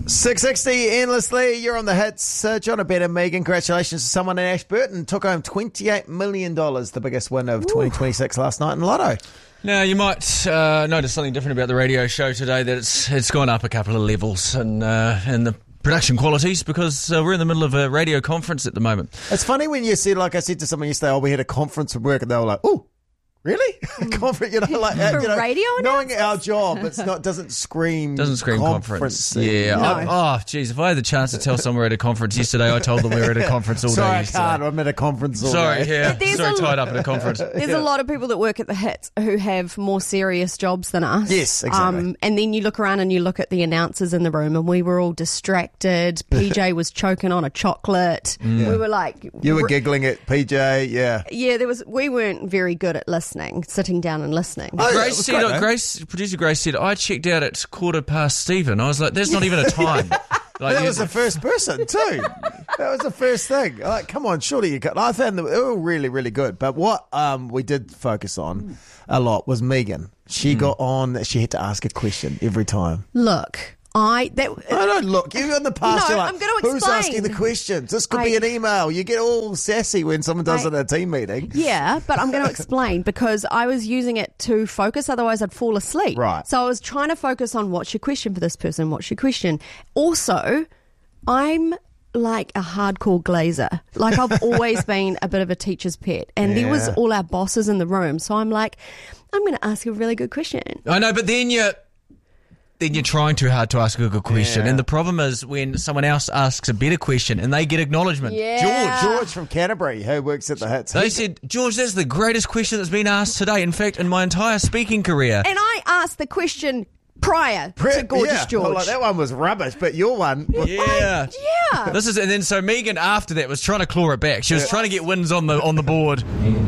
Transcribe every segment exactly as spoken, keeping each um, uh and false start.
six sixty endlessly. You're on the hits. Uh, John Abed and Megan, congratulations to someone in Ashburton. Took home twenty-eight million dollars, the biggest win of Ooh. twenty twenty-six last night in Lotto. Now, you might uh, notice something different about the radio show today, that it's it's gone up a couple of levels in, uh, in the production qualities, because uh, we're in the middle of a radio conference at the moment. It's funny when you said, like I said to someone yesterday, oh, we had a conference at work, and they were like, ooh. Really? Conference, you know, like For you know, radio knowing our job, it's not doesn't scream doesn't scream conference. Yeah. No. I, oh, geez, if I had the chance to tell someone we're at a conference yesterday, I told them we were at a conference all Sorry, day. I yesterday. can't. I'm at a conference all Sorry, day. yeah. There's Sorry, a- tied up at a conference. There's Yeah. a lot of people that work at the Hits who have more serious jobs than us. Yes, exactly. Um, and then you look around and you look at the announcers in the room, and we were all distracted. P J was choking on a chocolate. Mm. We were like, You were giggling at P J, yeah. yeah, there was. We weren't very good at listening, sitting down and listening. Oh, yeah, it Grace was said, great, eh? Grace, producer Grace said, I checked out at quarter past Stephen. I was like, there's not even a time. Like, That you- was the first person too. That was the first thing. Like, come on, surely you got. I found them they were really, really good. But what um, we did focus on a lot was Megan. She Hmm. got on. She had to ask a question every time. Look, I that. I don't look. You in the past. No, you're like, I'm gonna who's explain. asking the questions? This could I- be an email. You get all sassy when someone does I- it at a team meeting. Yeah, but I'm going to explain, because I was using it to focus, otherwise I'd fall asleep. Right. So I was trying to focus on what's your question for this person, what's your question. Also, I'm like a hardcore glazer. Like, I've always been a bit of a teacher's pet, and there was Yeah. all our bosses in the room. So I'm like, I'm going to ask a really good question. I know, but then you're, then you're trying too hard to ask a good question. Yeah. And the problem is when someone else asks a better question and they get acknowledgement. Yeah. George, George from Canterbury, who works at the Hits. They he- said, George, that's the greatest question that's been asked today. In fact, in my entire speaking career. And I asked the question prior Pre- to Gorgeous yeah. George. Well, like, that one was rubbish, but your one. Yeah. yeah. This is, and then so Megan after that was trying to claw it back. She was Yeah. trying to get wins on the on the board.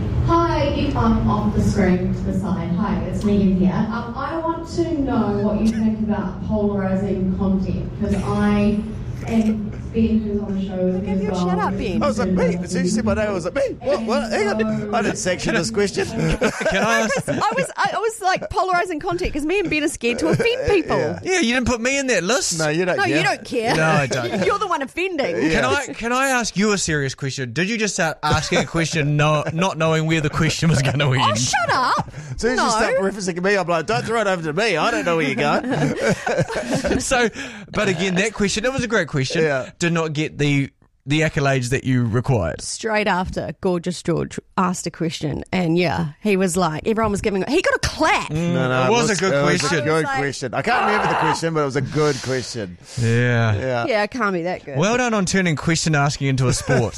Hi, if I'm off the screen to the side. Hi, it's Megan here. Um, I want to know what you think about polarising content, because I am Ben, who's on the show with me as you a well. shout out, Ben. I was like, me. As soon as you said my name, I was like, me. What? What? Hang on. I didn't section this question. Can I ask? I was I was like polarising content, because me and Ben are scared to offend people. Yeah. Yeah, you didn't put me in that list. No, you don't No, care. you don't care. No, I don't. You're the one offending. Can I can I ask you a serious question? Did you just start asking a question, no, not knowing where the question was going to end? Oh, shut up. As soon as no. you start referencing me, I'm like, don't throw it over to me. I don't know where you're going. So, but again, that question, it was a great question. Yeah. Did not get the the accolades that you required. Straight after Gorgeous George asked a question, and yeah, he was like, everyone was giving, he got a clap. No, no. It was a good it was question. a I good was like- question. I can't remember the question, but it was a good question. Yeah. Yeah. Yeah, it can't be that good. Well done on turning question asking into a sport.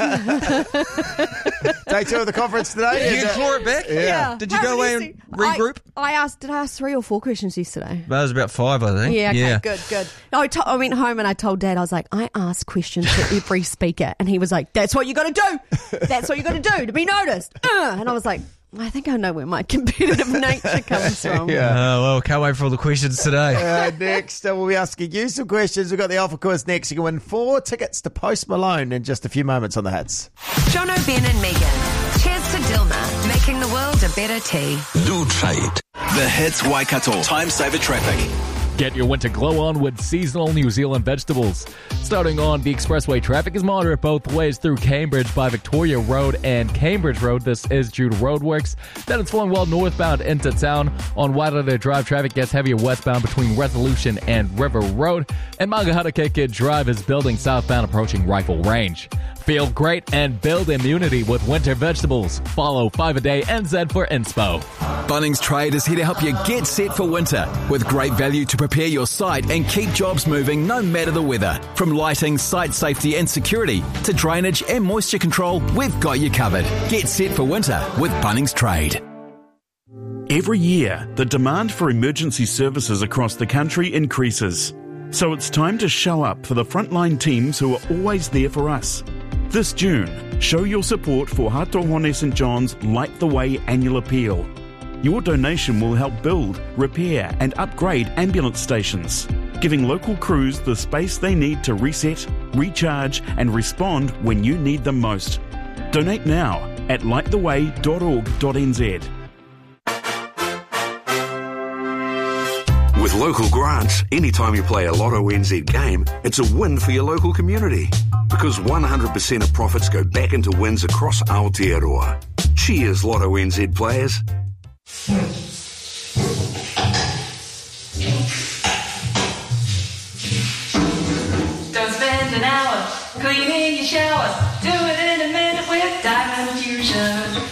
Day two of the conference today. Did you and, uh, claw it back? Yeah. Did you How go away many and se- regroup? I, I asked, did I ask three or four questions yesterday? That was about five, I think. Yeah, okay, good, good. No, I, to- I went home and I told Dad, I was like, I ask questions to every speaker. And he was like, that's what you got to do. That's what you got to do to be noticed. Uh, and I was like, I think I know where my competitive nature comes from. Yeah. Oh, well, can't wait for all the questions today. Uh, next, uh, we'll be asking you some questions. We've got the Alpha Quiz next. You can win four tickets to Post Malone in just a few moments on the Hits. John O'Ben and Megan. Cheers to Dilma, making the world a better tea. New trade. The Hits Waikato. Time saver traffic. Get your winter glow on with seasonal New Zealand vegetables. Starting on the expressway, traffic is moderate both ways through Cambridge by Victoria Road and Cambridge Road. This is due to roadworks. Then it's flowing well northbound into town. On Wairara Drive, traffic gets heavier westbound between Resolution and River Road. And Mangahata Drive is building southbound approaching Rifle Range. Feel great and build immunity with winter vegetables. Follow five a day N Z for inspo. Bunnings Trade is here to help you get set for winter with great value to prepare your site and keep jobs moving no matter the weather. From lighting, site safety and security to drainage and moisture control, we've got you covered. Get set for winter with Bunnings Trade. Every year, the demand for emergency services across the country increases. So it's time to show up for the frontline teams who are always there for us. This June, show your support for Hatohone Saint John's Light the Way annual appeal. Your donation will help build, repair and upgrade ambulance stations, giving local crews the space they need to reset, recharge and respond when you need them most. Donate now at light the way dot org dot n z. With local grants, anytime you play a Lotto N Z game, it's a win for your local community. Because one hundred percent of profits go back into wins across Aotearoa. Cheers, Lotto N Z players. Don't spend an hour cleaning your shower. Do it in a minute with Diamond Fusion.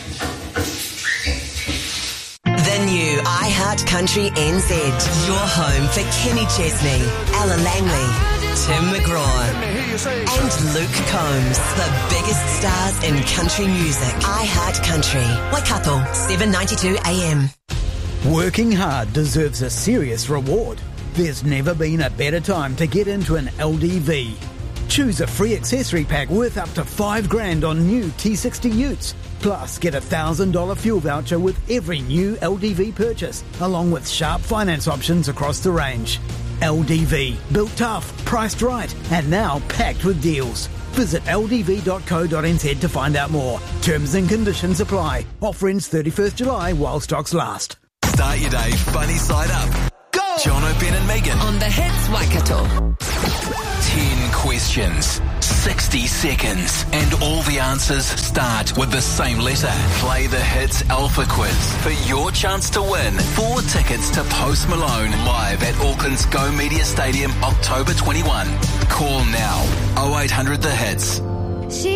The new iHeartCountry N Z. Your home for Kenny Chesney, Ella Langley, Tim McGraw, and Luke Combs. The biggest stars in country music. iHeartCountry. Waikato, seven ninety-two A M. Working hard deserves a serious reward. There's never been a better time to get into an L D V. Choose a free accessory pack worth up to five grand on new T sixty utes. Plus, get a one thousand dollars fuel voucher with every new L D V purchase, along with sharp finance options across the range. L D V, built tough, priced right, and now packed with deals. Visit L D V dot co dot n z to find out more. Terms and conditions apply. Offer ends thirty-first of July while stocks last. Start your day funny side up. Go! Jono, Ben and Megan. On the Hits Waikato. Ten questions, sixty seconds, and all the answers start with the same letter. Play the Hits Alpha Quiz for your chance to win four tickets to Post Malone live at Auckland's Go Media Stadium, October twenty-first. Call now, oh eight hundred The Hits.